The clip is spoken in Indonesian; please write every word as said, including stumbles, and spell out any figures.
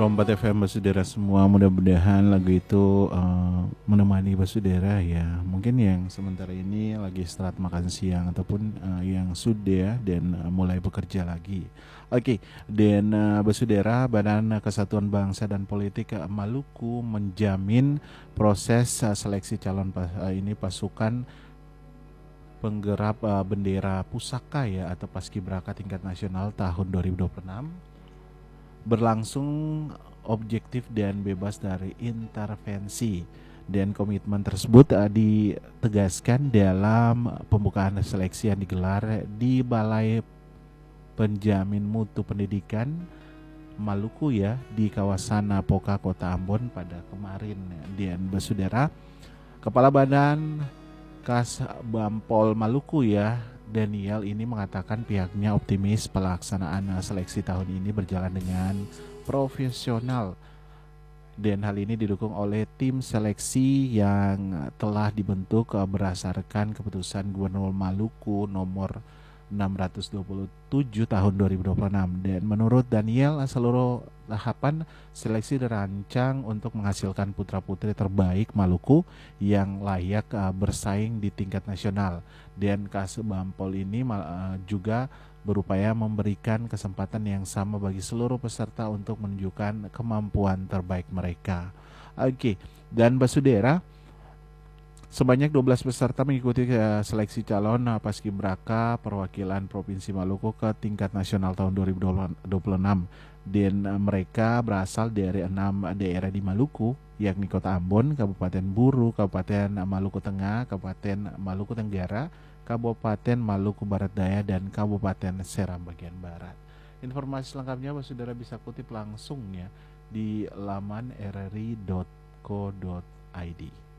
Rombat F M Basudara semua, mudah-mudahan lagu itu uh, menemani Basudara ya. Mungkin yang sementara ini lagi istirahat makan siang ataupun uh, yang sudah dan uh, mulai bekerja lagi. Oke, okay. Dan uh, Basudara, Badan Kesatuan Bangsa dan Politik uh, Maluku menjamin proses uh, seleksi calon pas, uh, ini pasukan penggerap uh, bendera pusaka ya atau paskibraka tingkat nasional tahun dua ribu dua puluh enam berlangsung objektif dan bebas dari intervensi, dan komitmen tersebut uh, ditegaskan dalam pembukaan seleksi yang digelar di Balai Penjamin Mutu Pendidikan Maluku ya di kawasan Napoka, Kota Ambon pada kemarin. Dan Basudara, Kepala Badan Kas Bampol Maluku ya Daniel ini mengatakan pihaknya optimis pelaksanaan seleksi tahun ini berjalan dengan profesional, dan hal ini didukung oleh tim seleksi yang telah dibentuk berdasarkan keputusan Gubernur Maluku nomor enam ratus dua puluh tujuh tahun dua ribu dua puluh enam. Dan menurut Daniel, seluruh tahapan seleksi dirancang untuk menghasilkan putra-putri terbaik Maluku yang layak uh, bersaing di tingkat nasional. Dan Kas Bampol ini uh, juga berupaya memberikan kesempatan yang sama bagi seluruh peserta untuk menunjukkan kemampuan terbaik mereka. Oke, okay. Dan Basudara, sebanyak dua belas peserta mengikuti seleksi calon paskibraka perwakilan Provinsi Maluku ke tingkat nasional tahun dua ribu dua puluh enam. Dan mereka berasal dari enam daerah di Maluku, yakni Kota Ambon, Kabupaten Buru, Kabupaten Maluku Tengah, Kabupaten Maluku Tenggara, Kabupaten Maluku Barat Daya, dan Kabupaten Seram bagian barat. Informasi selengkapnya Saudara bisa kutip langsung ya di laman r r i dot co dot i d.